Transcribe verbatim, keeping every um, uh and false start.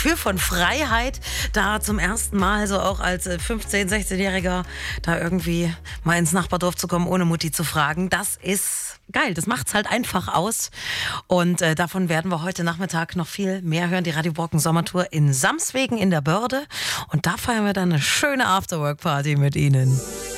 Gefühl von Freiheit, da zum ersten Mal so auch als fünfzehn-, sechzehnjähriger da irgendwie mal ins Nachbardorf zu kommen, ohne Mutti zu fragen. Das ist geil, das macht's halt einfach aus. Und äh, davon werden wir heute Nachmittag noch viel mehr hören. Die Radio Brocken Sommertour in Samswegen in der Börde. Und da feiern wir dann eine schöne Afterwork-Party mit Ihnen.